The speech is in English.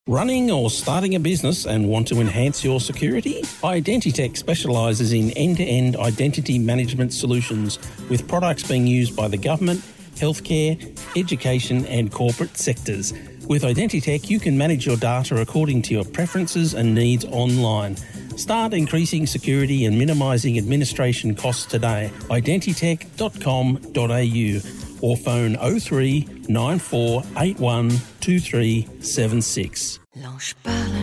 Running or starting a business and want to enhance your security? Identitech specialises in end-to-end identity management solutions with products being used by the government, healthcare, education and corporate sectors. With Identitech, you can manage your data according to your preferences and needs online. Start increasing security and minimising administration costs today. Identitech.com.au or phone 03 9481 2376. L'ange parle